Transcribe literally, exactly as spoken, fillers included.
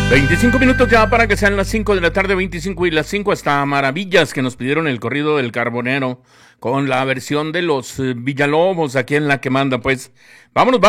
veinticinco minutos ya para que sean las cinco de la tarde, veinticinco y las cinco, hasta Maravillas, que nos pidieron el corrido del Carbonero con la versión de los eh, Villalobos, aquí en La que manda. Pues vámonos, vámonos.